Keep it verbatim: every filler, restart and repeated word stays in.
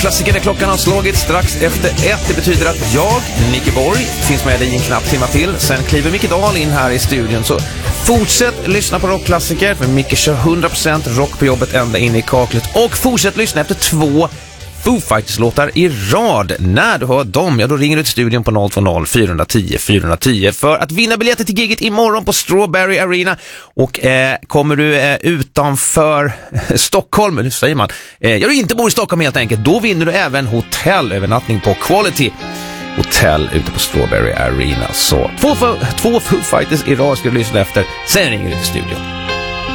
Klassiker, klockan har slagit strax efter ett. Det betyder att jag, Nicke Borg, finns med dig i en knapp timma till. Sen kliver Micke Dahl in här i studion. Så fortsätt lyssna på rockklassiker, för Micke kör hundra procent rock på jobbet ända in i kaklet. Och fortsätt lyssna efter två Foo Fighters-låtar i rad. När du hör dem, ja då ringer du till studion på noll två noll fyra ett noll fyra ett noll för att vinna biljetter till giget imorgon på Strawberry Arena. Och eh, kommer du eh, utanför Stockholm, hur säger man? Eh, ja, du inte bor i Stockholm helt enkelt, då vinner du även hotellövernattning på Quality Hotel ute på Strawberry Arena. Så två, två Foo Fighters i rad ska du lyssna efter, sen ringer du till studion.